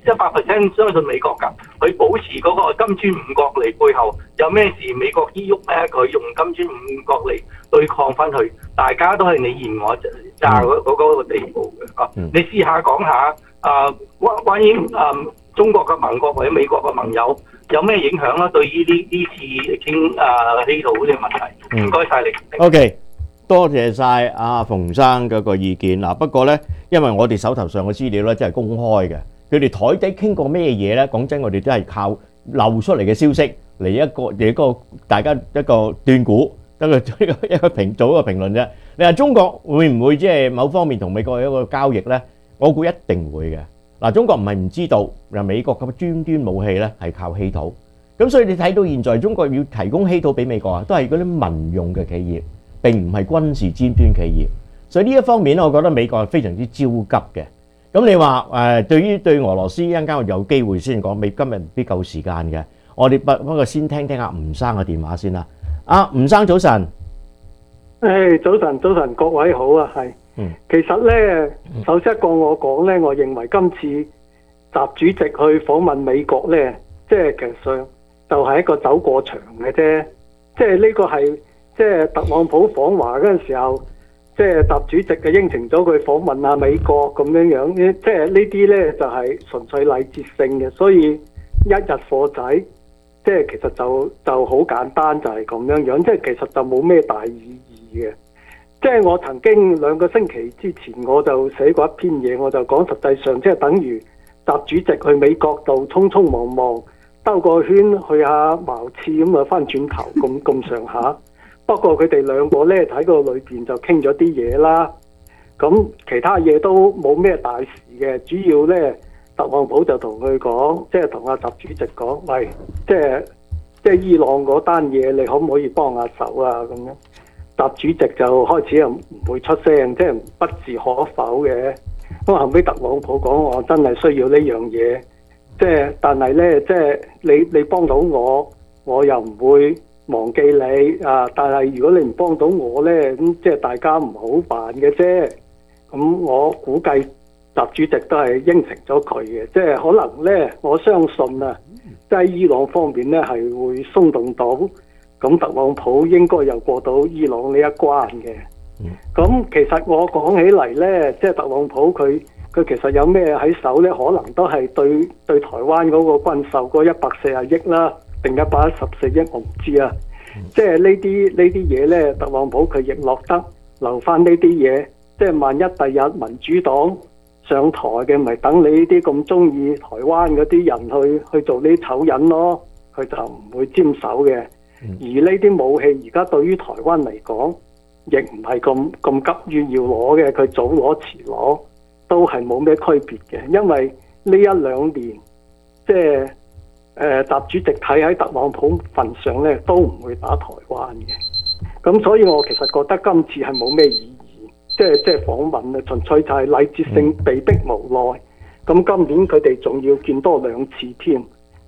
100% 相信美國㗎，佢保持嗰個金磚五國嚟背後有咩事美國依喐咧，佢用金磚五國嚟對抗翻去，大家都係你言我詐嗰個地步嘅。你試下講下關於中國嘅盟國或者美國嘅盟友有咩影響啦？對於呢次傾稀土呢個問題，唔該晒你。 OK， 多謝晒阿馮生嗰個意見嗱。不過咧，因為我哋手頭上嘅資料咧真係公開嘅，佢哋台底傾過咩嘢咧？講真，我哋都係靠漏出嚟嘅消息嚟一個大家一個斷估。一個做一個評論啫。你話中國會唔會即係某方面同美國有一個交易咧？我估一定會嘅。嗱，中國唔係唔知道，美國嘅尖端武器咧係靠稀土。咁所以你睇到現在中國要提供稀土俾美國啊，都係嗰啲民用嘅企業，並唔係軍事尖端企業。所以呢一方面咧，我覺得美國係非常之焦急嘅。咁你話對俄羅斯一陣間我有機會先講，今日唔必夠時間嘅。我哋不過先聽阿吳生嘅電話先啦。吳生早晨， 早晨，各位好啊，係。其實咧，首先一個我講咧，我認為今次習主席去訪問美國咧，即係其實上就係一個走過場嘅啫。即係呢個係即係特朗普訪華嗰陣時候，即係習主席嘅應承咗佢訪問下美國咁樣，即係呢啲咧就係純粹禮節性嘅，所以一日貨仔。即係其實就好簡單，就係咁樣，即係其實就冇咩大意義嘅。即係我曾經2個星期之前我就寫過一篇嘢，我就講實際上即係等於習主席去美國度匆匆忙忙兜個圈去下茅廁咁啊，翻轉頭咁上下。不過佢哋2個咧喺個裏邊就傾咗啲嘢啦。咁其他嘢都冇咩大事嘅，主要咧。特朗普就同佢講，即係同阿習主席講，喂，即係伊朗嗰單嘢，你可唔可以幫下手啊？咁樣，習主席就開始又唔會出聲，即係不置可否嘅。咁後尾特朗普講，我真係需要呢樣嘢，即係但係咧，即係你幫到我，我又唔會忘記你啊。但係如果你唔幫到我咧，咁即係大家唔好辦嘅啫。咁我估計。習主席都係應承咗佢嘅，即係可能咧，我相信啊，即係伊朗方面咧係會鬆動到，咁特朗普應該又過到伊朗呢一關嘅。咁其實我講起嚟咧，即係特朗普佢其實有咩喺手咧，可能都係對台灣嗰個軍售嗰140億啦，定114億我唔知啊。即係呢啲嘢咧，特朗普佢亦落得留翻呢啲嘢，即係萬一第日民主黨上台嘅，咪等你呢啲咁中意台灣嗰啲人去做呢啲醜人咯，佢就唔會沾手嘅。而呢啲武器而家對於台灣嚟講，亦唔係咁急於要攞嘅，佢早攞遲攞都係冇咩區別嘅。因為呢1-2年，即係習主席睇喺特朗普份上咧，都唔會打台灣嘅。咁所以我其實覺得今次係冇咩意義。即係訪問啊，純粹就係禮節性，被逼無奈。咁今年佢哋仲要見多2次添，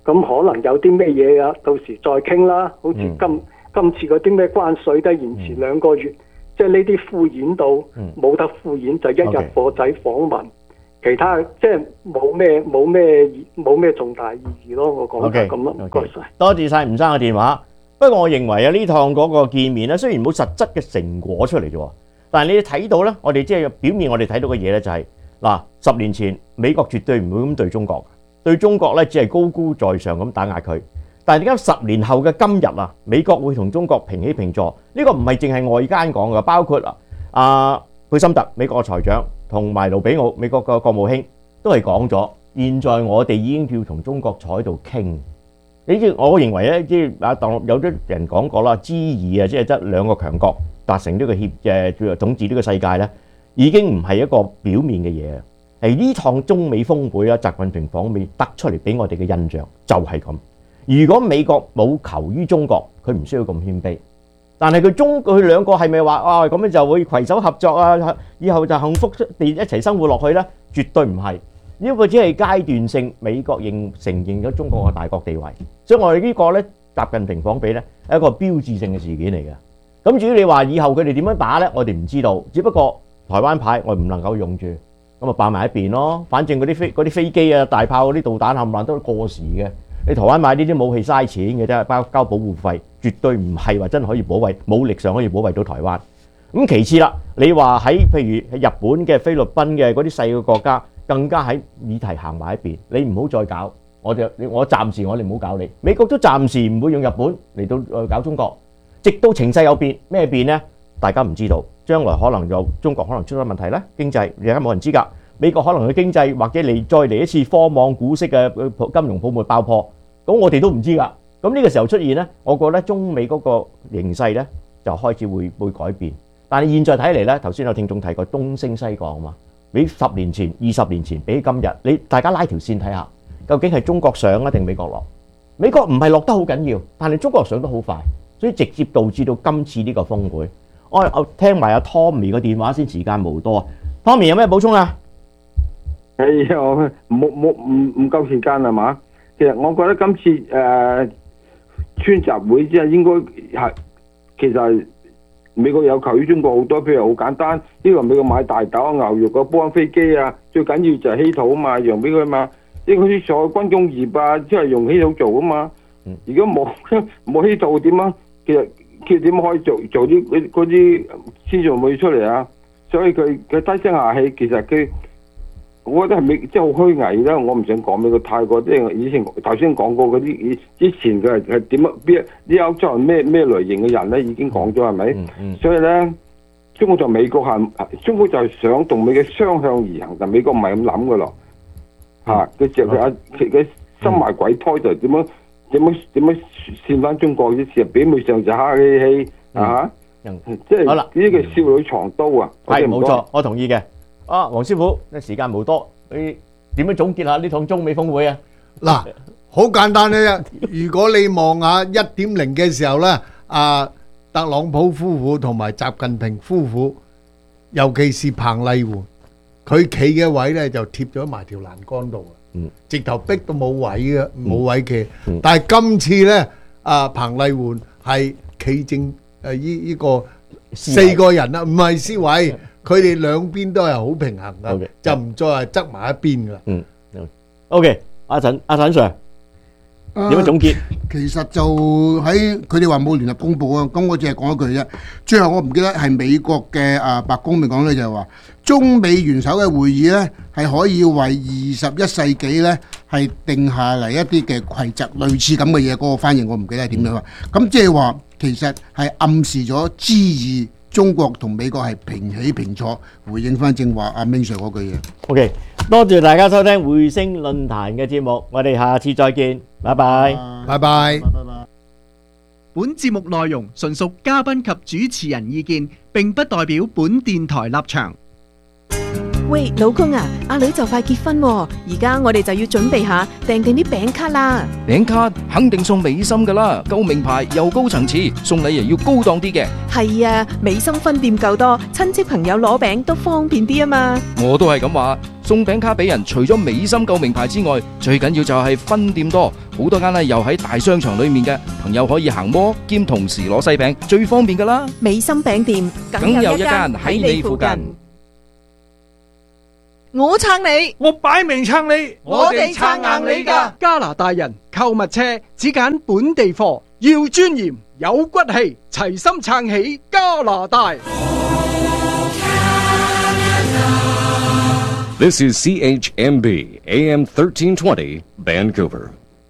咁可能有啲咩嘢啊，到時再傾啦。好似今次嗰啲咩關稅都係延遲2個月，即係呢啲敷衍到冇得敷衍，就一日貨仔訪問，其他即係冇咩重大意義咯。我講就咁咯，唔該晒。 多謝晒吳生嘅電話。不過我認為啊，呢趟嗰個見面咧，雖然冇實質嘅成果出嚟啫，但係你睇到咧，我哋即係表面我哋睇到嘅嘢咧，就係嗱，10年前美國絕對唔會咁對中國，對中國咧只係高高在上咁打壓佢。但係點解10年後嘅今日啊，美國會同中國平起平坐？呢個唔係淨係外間講嘅，包括佩森特美國嘅財長同埋盧比奧美國嘅國務卿都係講咗，現在我哋已經要同中國坐喺度傾。你知我認為咧，即係有啲人講過啦，G2啊，即係得2個強國達成呢個統治呢個世界咧，已經唔係一個表面嘅嘢。係呢趟中美峰會啦，習近平訪美得出嚟俾我哋嘅印象就係咁。如果美國冇求於中國，佢唔需要咁謙卑。但係佢兩個係咪話咁樣就會攜手合作啊？以後就幸福地一齊生活落去咧？絕對唔係。呢個只係階段性，美國承認咗中國嘅大國地位，所以我哋呢個咧，習近平訪美咧係一個標誌性嘅事件嚟嘅。咁至於你話以後佢哋點樣打咧，我哋唔知道。只不過台灣牌我唔能夠用住，咁啊擺埋一邊咯。反正嗰啲飛機啊、大炮嗰啲導彈冚唪唥都過時嘅。你台灣買呢啲武器嘥錢嘅啫，交保護費，絕對唔係話真係可以保衞武力上可以保衞到台灣。咁其次啦，你話喺譬如日本嘅、菲律賓嘅嗰啲細嘅國家，更加喺議題行埋一邊，你唔好再搞，我暫時我哋唔好搞你。美國都暫時唔會用日本嚟到搞中國，直到情勢有變，咩變呢？大家唔知道，將來可能中國可能出咗問題呢，經濟而家冇人知㗎。美國可能嘅經濟或者再嚟一次科網股式嘅金融泡沫爆破，咁我哋都唔知㗎。咁呢個時候出現呢，我覺得中美嗰個形勢呢就開始會改變。但係現在睇嚟呢，頭先有聽眾提過東升西降嘛。比10年前、20年前比起今日，大家拉條線睇下，究竟係中國上啊定美國落？美國唔係落得好緊要，但係中國上得好快，所以直接導致到今次呢個峰會。我聽埋阿 Tommy 個電話先，時間無多啊。Tommy 有咩補充啊？ 我唔夠時間係嘛？其實我覺得今次川習會即係應該係其實。美國有求於中國好多，譬如好簡單，呢個美國買大豆啊、牛肉啊、波音飛機啊，最緊要就係稀土啊嘛，讓俾佢嘛。呢個啲所有軍工業啊，即係用稀土做啊嘛。如果冇稀土點啊？其實點可以做啲嗰啲先進武器出嚟啊？所以佢低聲下氣，其實我覺得係即係好虛偽啦。我唔想講美國太過，即係以前頭先講過嗰啲，之前佢係點啊？邊啲歐洲人咩類型嘅人咧，已經講咗係咪？所以咧，中國就美國中國就係想同美國雙向而行，但美國唔係咁諗噶咯。佢生埋鬼胎就點樣扇翻中國啲事？表面上就客氣即係呢個少女藏刀啊！ 係冇錯，我同意嘅。黃師傅，時間無多，你點樣總結下呢趟中美峰會啊？ 嗱，好簡單咧，如果你望下1.0嘅時候咧，特朗普夫婦同埋習近平夫婦，尤其是彭麗媛，佢企嘅位咧就貼咗埋條欄杆度，直頭逼到冇位嘅，冇位企。但係今次咧，彭麗媛係企正呢個4個人啦，唔係思維。佢哋兩邊都係好平衡噶，就唔再係側埋一邊噶啦。 OK， 阿陳 Sir 點樣總結？ 其實就喺佢哋話冇聯合公佈啊，咁我淨係講一句啫。最後我唔記得係美國嘅白宮咪講咧，就係話中美元首嘅會議咧係可以為21世紀咧係定下嚟一啲嘅規則，類似咁嘅嘢。嗰個翻譯我唔記得係點樣啊。咁即係話其實係暗示咗G2。中國同美國係平起平坐，回應翻正話阿明 Sir 嗰句嘢。 OK， 多謝大家收聽匯星論壇嘅節目，我哋下次再見，拜拜， 拜拜。 本節目內容純屬嘉賓及主持人意見，並不代表本電台立場。 喂，老公啊，阿女就快結婚喎，而家我哋就要準備下訂定啲餅卡啦。 餅卡肯定送美心噶啦，夠名牌又高層次，送禮又要高檔啲嘅。 係啊，美心分店夠多，親戚朋友攞餅都方便啲啊嘛。 我都係咁話， 送餅卡俾人，除咗美心夠名牌之外，最緊要就係分店多，好多間呢又喺大商場裏面嘅朋友可以行摩兼同時攞西餅，最方便噶啦。 美心餅店梗有一間喺你附近。 我撐你， 我擺明撐你， 我哋撐硬你㗎。 加拿大人購物車只揀本地貨，要尊嚴有骨氣，齊心撐起加拿大。 This is CHMB AM 1320 Vancouver.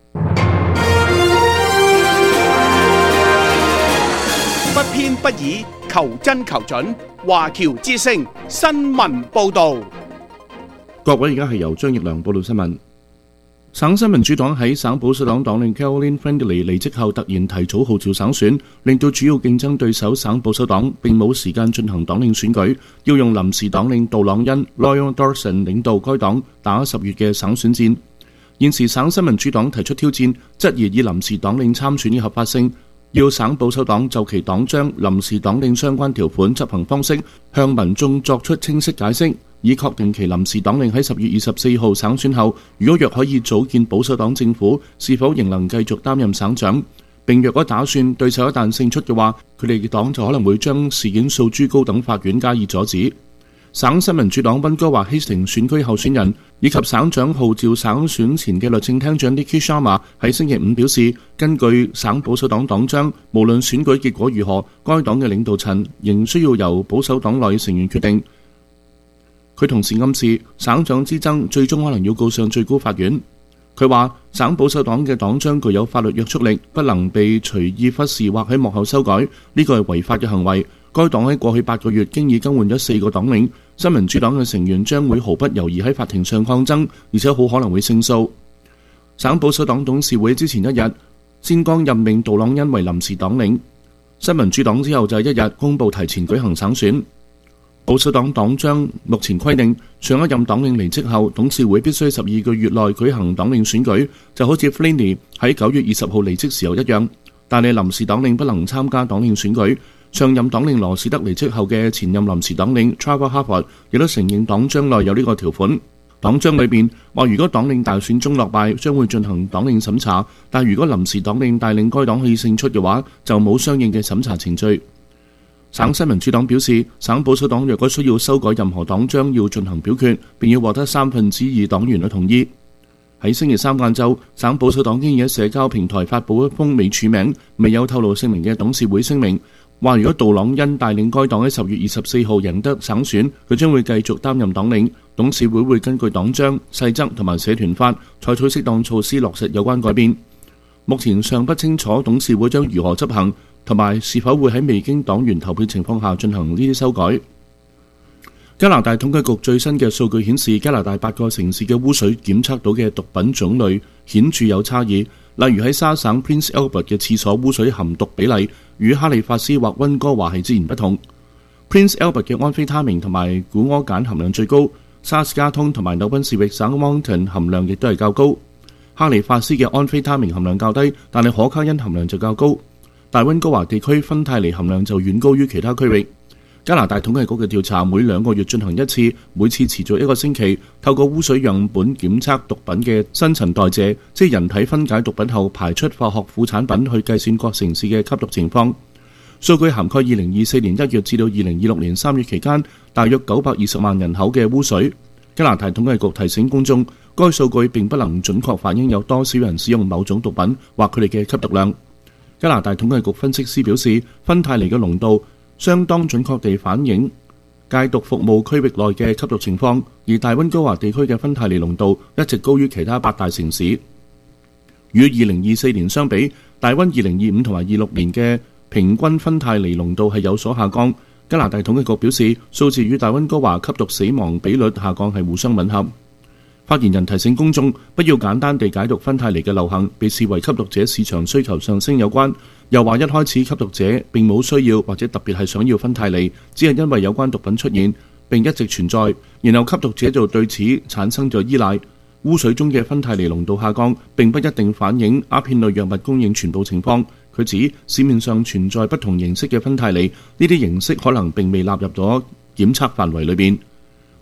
不偏不倚，求真求準。華僑之聲新聞報導。 各位，而家係由張奕良報道新聞。省新民主黨喺省保守黨黨領 Caroline Friendly 離職後，突然提早號召省選，令到主要競爭對手省保守黨並冇時間進行黨領選舉，要用臨時黨領杜朗恩 Lloyd Dawson 領導該黨打10月嘅省選戰。現時省新民主黨提出挑戰，質疑以臨時黨領參選嘅合法性，要省保守黨就其黨章臨時黨領相關條款執行方式向民眾作出清晰解釋，以確定其臨時黨領喺10月24號省選後，若可以組建保守黨政府，是否仍能繼續擔任省長。並若果打算對手一旦勝出嘅話，佢哋嘅黨就可能會將事件訴諸高等法院加以阻止。省新民主黨溫哥華 Hastings 選區候選人以及省長號召省選前嘅律政廳長 Nikki Sharma 喺星期五表示，根據省保守黨黨章，無論選舉結果如何，該黨嘅領導層仍需要由保守黨內成員決定。佢同時暗示省長之爭最終可能要告上最高法院。佢話省保守黨嘅黨章具有法律約束力，不能被隨意忽視或喺幕後修改，呢個係違法嘅行為。該黨喺過去8個月經已更換咗4個黨領，新民主黨嘅成員將會毫不猶豫喺法庭上抗爭，而且好可能會勝訴。省保守黨董事會之前一日先剛任命杜朗恩為臨時黨領，新民主黨之後就係一日公佈提前舉行省選。保守黨黨章目前規定，上一任黨領離職後，董事會必須12個月內舉行黨領選舉，就好似 Flaney 喺9月20號離職時候一樣。但係臨時黨領不能參加黨領選舉。上任黨領羅士德離職後嘅前任臨時黨領 Trevor Harvard 亦都承認黨章內有呢個條款。黨章裏邊話，如果黨領大選中落敗，將會進行黨領審查，但如果臨時黨領帶領該黨可以勝出嘅話，就冇相應嘅審查程序。省新民主黨表示，省保守黨若果需要修改任何黨章，要進行表決，並要獲得2/3黨員嘅同意。喺星期三晏晝，省保守黨經已喺社交平台發布一封未署名、未有透露姓名嘅董事會聲明，話如果杜朗恩帶領該黨喺10月24號贏得省選，佢將會繼續擔任黨領。董事會會根據黨章、細則同埋社團法採取適當措施落實有關改變。目前尚不清楚董事會將如何執行，同埋是否會喺未經黨員投票情況下進行呢啲修改。加拿大統計局最新嘅數據顯示，加拿大8個城市嘅污水檢測到嘅毒品種類顯著有差異。例如喺沙省 Prince Albert 嘅廁所污水含毒比例與哈利法斯或溫哥華係截然不同。Prince Albert 嘅安非他命同埋古柯鹼含量最高，沙士加通同埋紐賓士域省 Moncton 含量亦都係較高。哈利法斯嘅安非他命含量較低，但係可卡因含量就較高。大溫哥華地區芬太尼含量就遠高於其他區域。加拿大統計局嘅調查每2個月進行一次，每次持續1個星期，透過污水樣本檢測毒品嘅新陳代謝，即係人體分解毒品後排出化學副產品，去計算各城市嘅吸毒情況。數據涵蓋2024年1月至到2026年3月期間，大約920萬人口嘅污水。加拿大統計局提醒公眾，該數據並不能準確反映有多少人使用某種毒品或佢哋嘅吸毒量。加拿大統計局分析師表示，芬太尼嘅濃度相當準確地反映戒毒服務區域內嘅吸毒情況，而大溫哥華地區嘅芬太尼濃度一直高於其他8大城市。與2024年相比，大溫2025同埋26年嘅平均芬太尼濃度係有所下降。加拿大統計局表示，數字與大溫哥華吸毒死亡比率下降係互相吻合。發言人提醒公眾，不要簡單地解讀芬太尼嘅流行被視為吸毒者市場需求上升有關。又話一開始吸毒者並冇需要或者特別係想要芬太尼，只係因為有關毒品出現並一直存在，然後吸毒者就對此產生咗依賴。污水中嘅芬太尼濃度下降並不一定反映鴉片類藥物供應全部情況。佢指市面上存在不同形式嘅芬太尼，呢啲形式可能並未納入咗檢測範圍裏邊。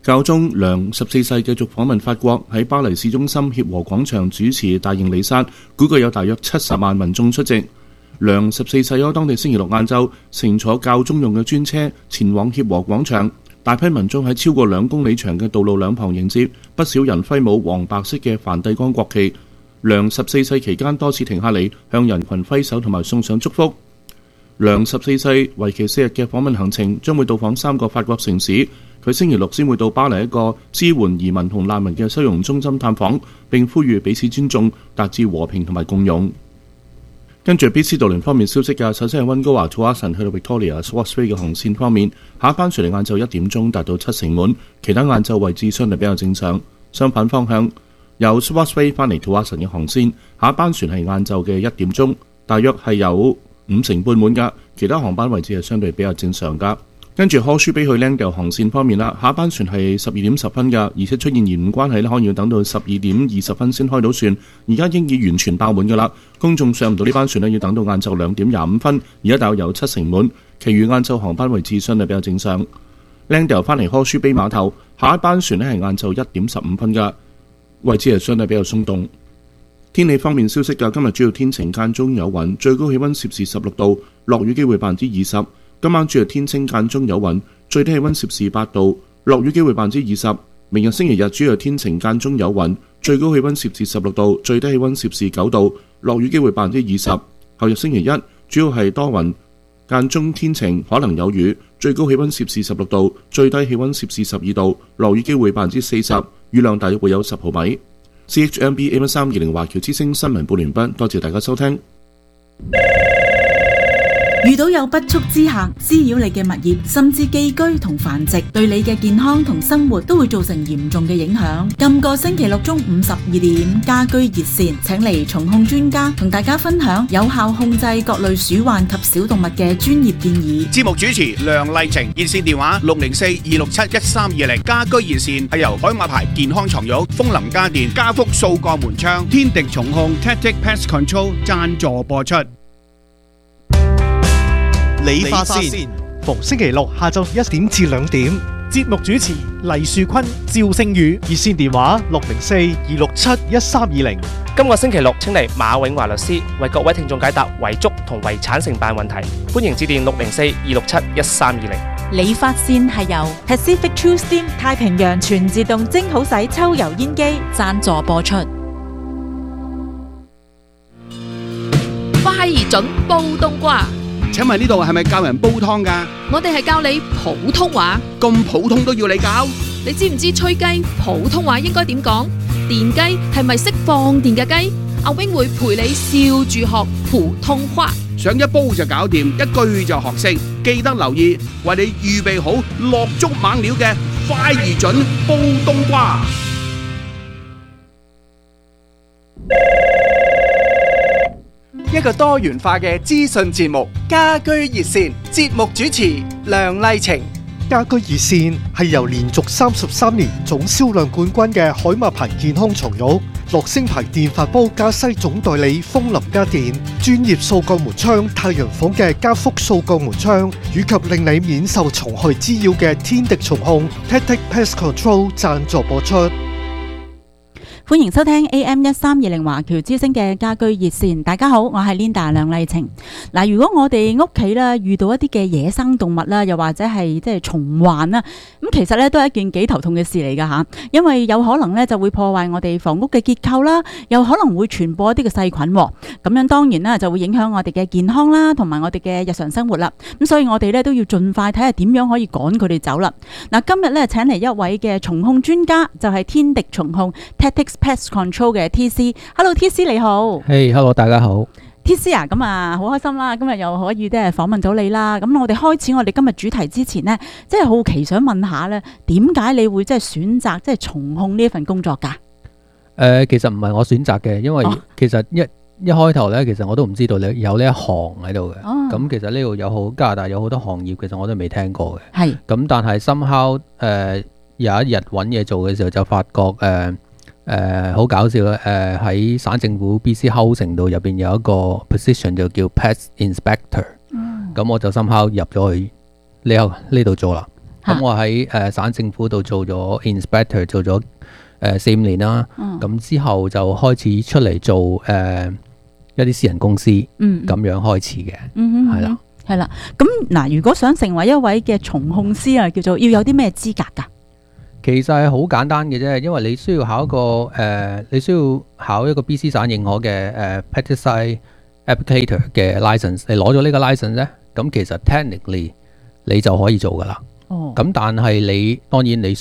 教宗良14世繼續訪問法國，喺巴黎市中心協和廣場主持大型彌撒，估計有大約70萬民眾出席。良14世喺當地星期六晏晝乘坐教宗用嘅專車前往協和廣場，大批民眾喺超過2公里長嘅道路兩旁迎接，不少人揮舞黃白色嘅梵蒂岡國旗。良14世期間多次停下嚟向人群揮手同埋送上祝福。良14世為期4日嘅訪問行程將會到訪3個法國城市。佢星期六先會到巴黎一個支援移民同難民嘅收容中心探訪，並呼籲彼此尊重，達至和平同埋共融。跟住 BC 渡輪方面消息嘅，首先係溫哥華土瓦臣去到 Victoria、Swartway 嘅航線方面，下一班船嚟晏晝1點鐘達到7成滿，其他晏晝位置相對比較正常。相反方向，由 Swartway 翻嚟土瓦臣嘅航線，下一班船係晏晝嘅1點鐘，大約係有5成半滿㗎，其他航班位置係相對比較正常㗎。跟住柯舒比去 Langdale 航線方面啦，下一班船係12點10分㗎，而且出現延誤關係咧，可能要等到12點20分先開到船。而家已經完全爆滿㗎啦，公眾上唔到呢班船咧，要等到晏晝2點25分，而家大約有7成滿，其餘晏晝航班位置相對比較正常。Langdale 翻嚟柯舒比碼頭，下一班船咧係晏晝1點15分㗎，位置係相對比較鬆動。天氣方面消息㗎，今日主要天晴間中有雲，最高氣溫攝氏16度，落雨機會20%。今晚主要天晴間中有雲，最低氣溫攝氏8度，落雨機會20%。明日星期日主要天晴間中有雲，最高氣溫攝氏16度，最低氣溫攝氏9度，落雨機會20%。後日星期一主要係多雲，間中天晴，可能有雨，最高氣溫攝氏16度，最低氣溫攝氏12度，落雨機會40%，雨量大約會有10毫米。CHMB AM320華僑之聲新聞報完畢，多謝大家收聽。 遇到有不速之客滋擾你嘅物業，甚至寄居同繁殖，對你嘅健康同生活都會造成嚴重嘅影響。今個星期六中午12點，家居熱線請嚟蟲控專家同大家分享有效控制各類鼠患及小動物嘅專業建議。 節目主持梁麗晴，熱線電話604-267-1320。家居熱線係由海馬牌健康床褥、風林家電、家福掃鋼門窗、天敵蟲控 Tactic Pest Control 贊助播出。 理髮線逢星期六下晝1點至2點，節目主持黎樹坤、趙星宇，熱線電話604-267-1320。 今個星期六請嚟馬永華律師為各位聽眾解答遺囑同遺產承辦問題，歡迎致電604-267-1320。 理髮線係由 Pacific True Steam 太平洋全自動蒸好洗抽油煙機贊助播出。 快而準煲冬瓜。 請問呢度係咪教人煲湯㗎？ 我哋係教你普通話。 咁普通都要你教？ 你知唔知吹雞普通話應該點講？電雞係咪識放電嘅雞？阿 wing 會陪你笑住學普通話。 上一煲就搞掂，一句就學識。記得留意，為你預備好落足猛料嘅快而準煲冬瓜。 一個多元化嘅資訊節目《家居熱線》，節目主持梁麗晴。 家居熱線係由連續33年總銷量冠軍嘅海馬牌健康床褥、樂聲牌電飯煲加西總代理風林家電、專業掃鋼門窗太陽房嘅家福掃鋼門窗，以及令你免受蟲害滋擾嘅天敵蟲控 Tactic Pest Control 贊助播出。 歡迎收聽 AM1320華僑之聲嘅家居熱線。大家好，我係 Linda 梁麗晴。嗱，如果我哋屋企咧遇到一啲嘅野生動物啦，又或者係即係蟲患啦，咁其實咧都係一件幾頭痛嘅事嚟噶吓，因為有可能咧就會破壞我哋房屋嘅結構啦，又可能會傳播一啲嘅細菌，咁樣當然啦就會影響我哋嘅健康啦，同埋我哋嘅日常生活啦。咁所以我哋咧都要盡快睇下點樣可以趕佢哋走啦。嗱，今日咧請嚟一位嘅蟲控專家，就係天敵蟲控 Tactic Pest Control 嘅 TC。Hello TC 你好。 Hello 大家好。 TC 啊，咁啊好開心啦，今日又可以訪問到你啦。咁我哋開始我哋今日主題之前呢，即係好奇想問下咧，點解你會即係選擇即係蟲控呢一份工作㗎？ 其實唔係我選擇嘅，因為其實一開頭咧，其實我都唔知道你有呢一行喺度嘅。咁其實呢度有加拿大有好多行業，其實我都未聽過嘅。係。咁但係 somehow 有一日揾嘢做嘅時候，就發覺好搞笑啦！喺省政府 BC Housing 度入邊有一個 position 就叫 Pest Inspector。咁我就 somehow 入咗去呢度做啦。 咁我喺省政府度做咗 inspector， 做咗4-5年啦。咁之後就開始出嚟做一啲私人公司，咁樣開始嘅，係啦。 係啦，咁嗱，如果想成為一位嘅從控師啊，叫做要有啲咩資格㗎？ 其實係好簡單嘅啫，因為你需要考一個BC 省認可嘅pesticide applicator 嘅 license， 你攞咗呢個 license 咧，咁其實 technically 你就可以做㗎啦。咁但係當然你